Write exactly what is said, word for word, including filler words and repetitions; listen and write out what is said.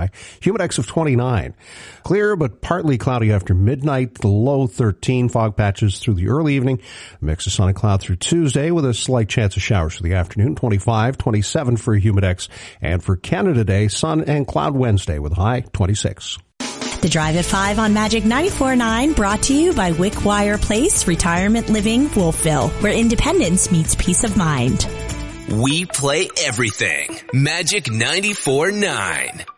high. Humidex of twenty-nine. Clear but partly cloudy after midnight. The low thirteen. Fog patches through the early evening. Mix of sun and cloud through Tuesday with a slight chance of showers for the afternoon. twenty-five, twenty-seven for Humidex. And for Canada Day, sun and cloud Wednesday with a high twenty-six. The Drive at five on Magic ninety-four point nine, brought to you by Wickwire Place Retirement Living, Wolfville, where independence meets peace of mind. We play everything. Magic ninety-four point nine.